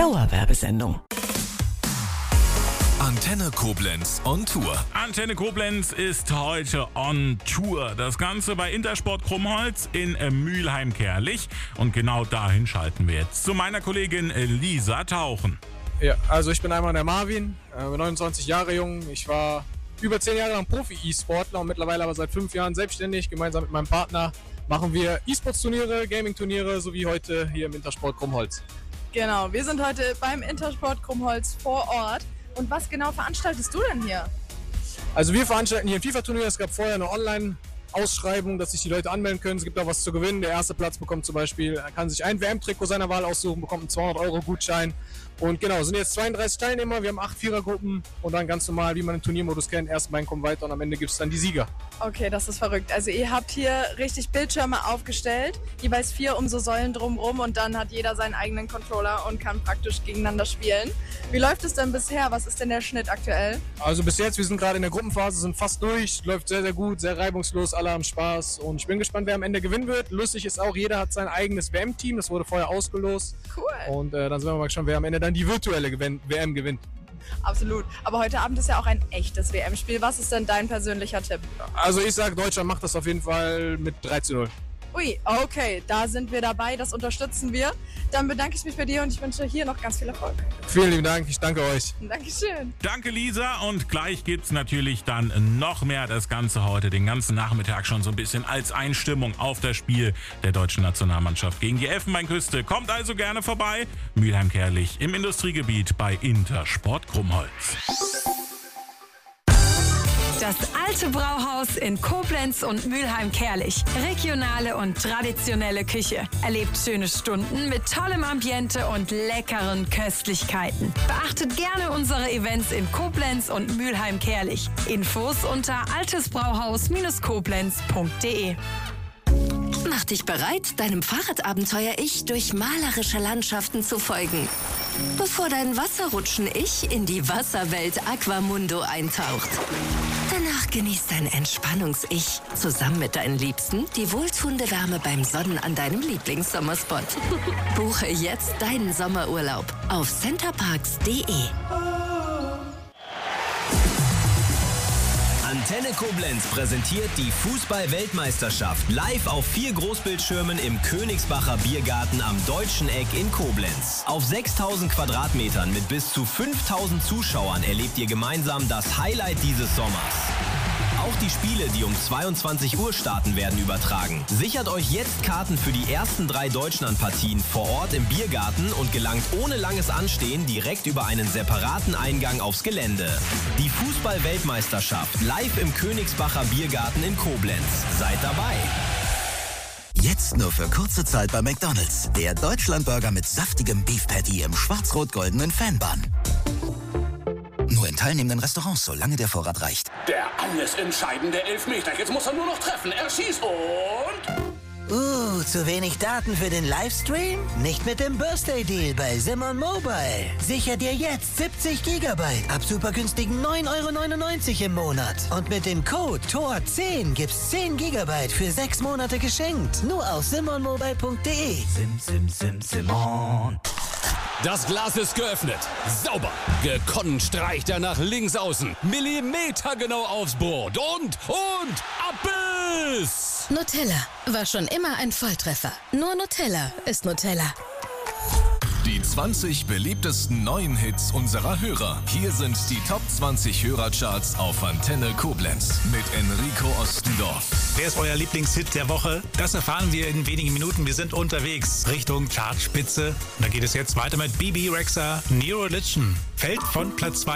Dauerwerbesendung. Antenne Koblenz on Tour. Antenne Koblenz ist heute on Tour. Das Ganze bei Intersport Krummholz in Mülheim-Kärlich. Und genau dahin schalten wir jetzt zu meiner Kollegin Lisa Tauchen. Ja, also ich bin einmal der Marvin, 29 Jahre jung. Ich war über 10 Jahre lang Profi-E-Sportler und mittlerweile aber seit 5 Jahren selbstständig. Gemeinsam mit meinem Partner machen wir E-Sports-Turniere, Gaming-Turniere, sowie heute hier im Intersport Krummholz. Genau, wir sind heute beim Intersport Krummholz vor Ort. Und was genau veranstaltest du denn hier? Also wir veranstalten hier ein FIFA-Turnier. Es gab vorher eine Online-Ausschreibung, dass sich die Leute anmelden können. Es gibt auch was zu gewinnen. Der erste Platz bekommt zum Beispiel, kann sich ein WM-Trikot seiner Wahl aussuchen, bekommt einen 200-Euro-Gutschein. Und genau, es sind jetzt 32 Teilnehmer, wir haben 8 Vierergruppen und dann ganz normal, wie man den Turniermodus kennt, erst beiden kommen weiter und am Ende gibt es dann die Sieger. Okay, das ist verrückt. Also ihr habt hier richtig Bildschirme aufgestellt, jeweils 4 um so Säulen drumherum und dann hat jeder seinen eigenen Controller und kann praktisch gegeneinander spielen. Wie läuft es denn bisher? Was ist denn der Schnitt aktuell? Also bis jetzt, wir sind gerade in der Gruppenphase, sind fast durch, läuft sehr, sehr gut, sehr reibungslos, alle haben Spaß und ich bin gespannt, wer am Ende gewinnen wird. Lustig ist auch, jeder hat sein eigenes WM-Team, das wurde vorher ausgelost. Cool. Und dann sind wir mal gespannt, wer am Ende dann die virtuelle WM gewinnt. Absolut. Aber heute Abend ist ja auch ein echtes WM-Spiel. Was ist denn dein persönlicher Tipp? Also ich sage, Deutschland macht das auf jeden Fall mit 3:0. Ui, okay, da sind wir dabei, das unterstützen wir. Dann bedanke ich mich bei dir und ich wünsche hier noch ganz viel Erfolg. Vielen lieben Dank, ich danke euch. Dankeschön. Danke Lisa und gleich gibt's natürlich dann noch mehr. Das Ganze heute den ganzen Nachmittag schon so ein bisschen als Einstimmung auf das Spiel der deutschen Nationalmannschaft gegen die Elfenbeinküste. Kommt also gerne vorbei. Mülheim-Kärlich im Industriegebiet bei Intersport Krummholz. Das alte Brauhaus in Koblenz und Mülheim-Kärlich. Regionale und traditionelle Küche. Erlebt schöne Stunden mit tollem Ambiente und leckeren Köstlichkeiten. Beachtet gerne unsere Events in Koblenz und Mülheim-Kärlich. Infos unter altesbrauhaus-koblenz.de. Mach dich bereit, deinem Fahrradabenteuer-Ich durch malerische Landschaften zu folgen. Bevor dein Wasserrutschen-Ich in die Wasserwelt Aquamundo eintaucht. Danach genießt dein Entspannungs-Ich zusammen mit deinen Liebsten die wohltuende Wärme beim Sonnen an deinem Lieblingssommerspot. Buche jetzt deinen Sommerurlaub auf centerparks.de. Antenne Koblenz präsentiert die Fußball-Weltmeisterschaft live auf 4 Großbildschirmen im Königsbacher Biergarten am Deutschen Eck in Koblenz. Auf 6000 Quadratmetern mit bis zu 5000 Zuschauern erlebt ihr gemeinsam das Highlight dieses Sommers. Auch die Spiele, die um 22 Uhr starten, werden übertragen. Sichert euch jetzt Karten für die ersten 3 Deutschlandpartien vor Ort im Biergarten und gelangt ohne langes Anstehen direkt über einen separaten Eingang aufs Gelände. Die Fußball-Weltmeisterschaft live im Königsbacher Biergarten in Koblenz. Seid dabei! Jetzt nur für kurze Zeit bei McDonald's. Der Deutschlandburger mit saftigem Beef Patty im schwarz-rot-goldenen Fanbun. Nur in teilnehmenden Restaurants, solange der Vorrat reicht. Der alles entscheidende Elfmeter. Jetzt muss er nur noch treffen. Er schießt und... Zu wenig Daten für den Livestream? Nicht mit dem Birthday-Deal bei Simon Mobile. Sicher dir jetzt 70 GB ab super günstigen 9,99 € im Monat. Und mit dem Code TOR10 gibt's 10 GB für 6 Monate geschenkt. Nur auf simonmobile.de. Simon. Das Glas ist geöffnet. Sauber. Gekonnt streicht er nach links außen. Millimetergenau aufs Brot. Und Abbiss! Nutella war schon immer ein Volltreffer. Nur Nutella ist Nutella. Die 20 beliebtesten neuen Hits unserer Hörer. Hier sind die Top 20 Hörercharts auf Antenne Koblenz mit Enrico Ostendorf. Wer ist euer Lieblingshit der Woche? Das erfahren wir in wenigen Minuten. Wir sind unterwegs Richtung Chartspitze. Da geht es jetzt weiter mit BB Rexha, New Religion. Fällt von Platz 2